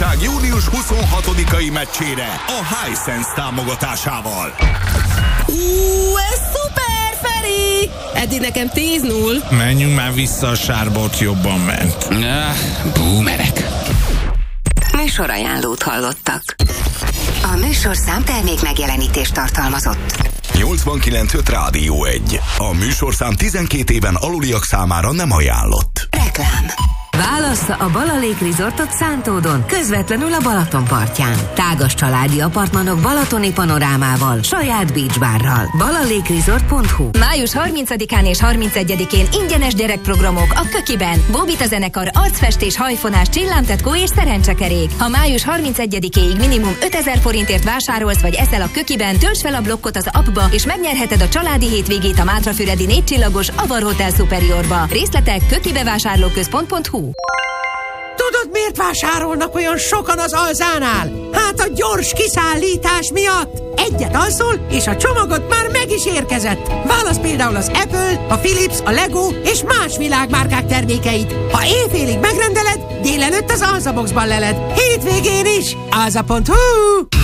bajnokság június 26-ai meccsére a Hisense támogatásával. Ez szuper, Feri! Eddig nekem 10-0. Menjünk már vissza a sárba, ott jobban ment. Boomerek. Műsorajánlót hallottak. A műsorszám termék megjelenítést tartalmazott. 89.5 Rádió 1. A műsorszám 12 éven aluliak számára nem ajánlott. Reklám. Válassza a Bala Lake Resortot Szántódon, közvetlenül a Balaton partján. Tágas családi apartmanok balatoni panorámával, saját beach bárral. balalakeresort.hu. Május 30-án és 31-én ingyenes gyerekprogramok a Kökiben. Bóbita zenekar, arcfestés, hajfonás, csillámtetkó és szerencsekerék. Ha május 31-éig minimum 5000 forintért vásárolsz vagy eszel a Kökiben, tölts fel a blokkot az appba és megnyerheted a családi hétvégét a Mátrafüredi 4 csillagos Avar Hotel Superiorba. Részletek kökibevásárlóközpont.hu. Tudod, miért vásárolnak olyan sokan az Alzánál? Hát a gyors kiszállítás miatt. Egyet alszol, és a csomagod már meg is érkezett. Válasz például az Apple, a Philips, a Lego és más világmárkák termékeit. Ha éjfélig megrendeled, délelőtt az Alzaboxban leled. Hétvégén is. Alza.hu.